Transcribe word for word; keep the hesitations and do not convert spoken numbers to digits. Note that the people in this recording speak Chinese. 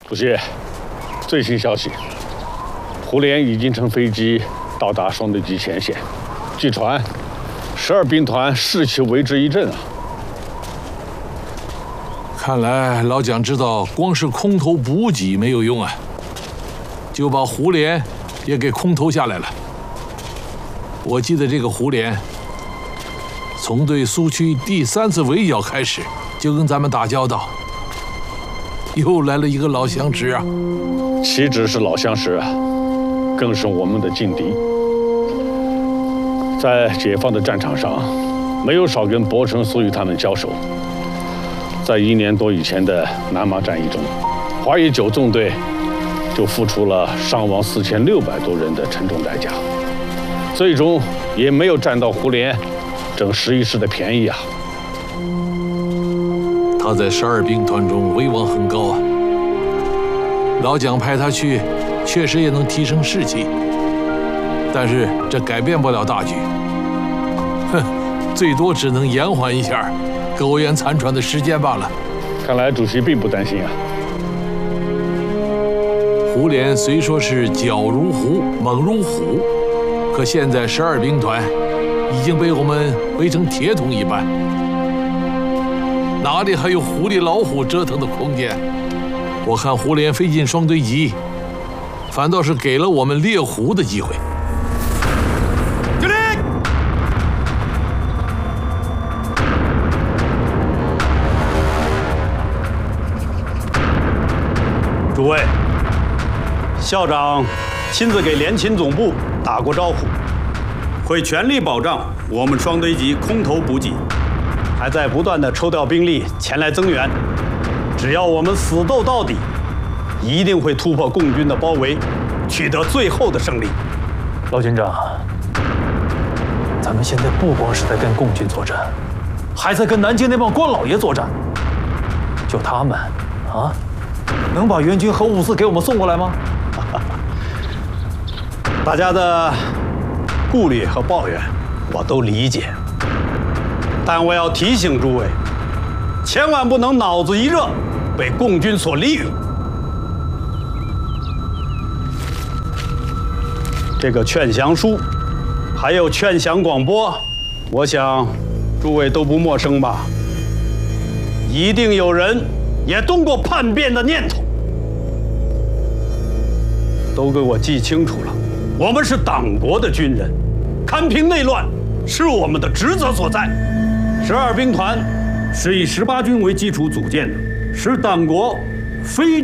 主席，最新消息，胡琏已经乘飞机到达双对集前线，据传，十二兵团士气为之一振啊。 看来老蒋知道光是空投补给没有用啊，就把胡琏也给空投下来了。我记得这个胡琏，从对苏区第三次围剿开始，就跟咱们打交道。又来了一个老相识啊！ 岂止是老相识啊，更是我们的劲敌。在解放的战场上，没有少跟伯承、苏玉他们交手。在一年多以前的南麻战役中，华野九纵队就付出了伤亡四千六百多人的沉重代价，最终也没有占到胡琏整十一师的便宜啊。 他在十二兵团中威望很高啊，老蒋派他去，确实也能提升士气，但是这改变不了大局。哼，最多只能延缓一下苟延残喘的时间罢了。 看来主席并不担心啊。 胡琏虽说是狡如狐，猛如虎，可现在十二兵团已经被我们围成铁桶一般。哪里还有狐狸老虎折腾的空间？我看胡琏飞进双堆集，反倒是给了我们猎狐的机会。 敬礼！诸位，校长亲自给联勤总部打过招呼，会全力保障我们双堆集空投补给。还在不断的抽调兵力前来增援，只要我们死斗到底，一定会突破共军的包围，取得最后的胜利。 老军长，咱们现在不光是在跟共军作战，还在跟南京那帮官老爷作战。就他们，啊，能把援军和物资给我们送过来吗？ 大家的顾虑和抱怨，我都理解。但我要提醒诸位，千万不能脑子一热，被共军所利用。这个劝降书，还有劝降广播，我想诸位都不陌生吧？一定有人也动过叛变的念头，都给我记清楚了。我们是党国的军人，看平内乱是我们的职责所在。十二兵团是以十八军为基础组建的，是党国非